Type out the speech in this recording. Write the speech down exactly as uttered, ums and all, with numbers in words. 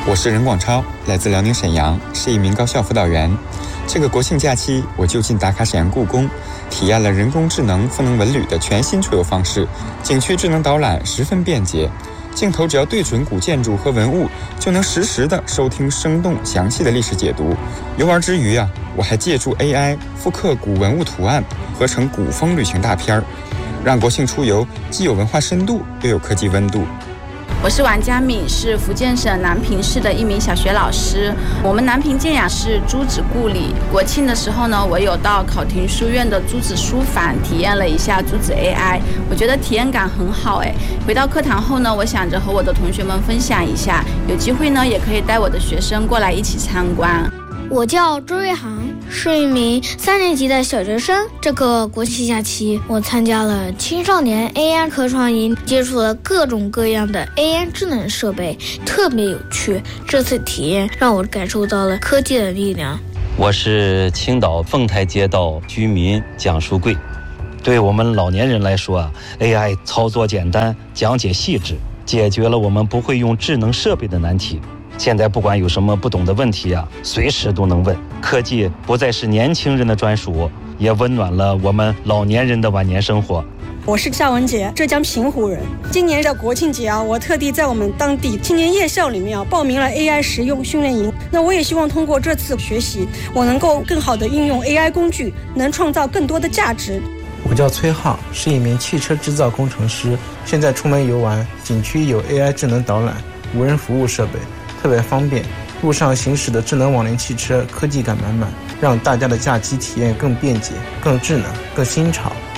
我是任广超，来自辽宁沈阳，是一名高校辅导员。这个国庆假期，我就近打卡沈阳故宫，体验了人工智能赋能文旅的全新出游方式。景区智能导览十分便捷，镜头只要对准古建筑和文物，就能实时的收听生动详细的历史解读。游玩之余啊，我还借助 A I 复刻古文物图案，合成古风旅行大片，让国庆出游既有文化深度，又有科技温度。 我是王佳敏，是福建省南平市的一名小学老师。我们南平建雅是朱子故里，国庆的时候呢，我有到考亭书院的朱子书房体验了一下朱子 A I， 我觉得体验感很好哎。回到课堂后呢，我想着和我的同学们分享一下，有机会呢也可以带我的学生过来一起参观。 我叫周瑞航，是一名三年级的小学生。这个国庆假期，我参加了青少年 A I 科创营，接触了各种各样的 A I 智能设备，特别有趣。这次体验让我感受到了科技的力量。 我是青岛凤台街道居民蒋书贵。对我们老年人来说啊 ，A I 操作简单，讲解细致，解决了我们不会用智能设备的难题。现在不管有什么不懂的问题啊，随时都能问。科技不再是年轻人的专属，也温暖了我们老年人的晚年生活。 我是夏文杰，浙江平湖人。今年的国庆节啊，我特地在我们当地青年夜校里面啊报名了 A I 实用训练营。那我也希望通过这次学习，我能够更好的应用 A I 工具，能创造更多的价值。 我叫崔浩，是一名汽车制造工程师。现在出门游玩，景区有 A I 智能导览、无人服务设备，特别方便。路上行驶的智能网联汽车科技感满满，让大家的假期体验更便捷、更智能、更新潮。